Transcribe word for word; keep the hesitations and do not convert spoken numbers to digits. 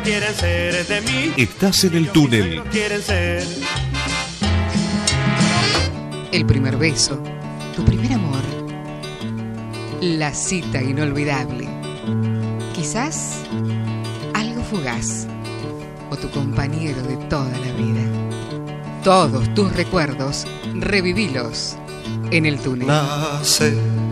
Quieren ser de mí. Estás en el túnel. Quieren ser. El primer beso, tu primer amor, la cita inolvidable, quizás algo fugaz o tu compañero de toda la vida. Todos tus recuerdos, revivilos en el túnel. Nace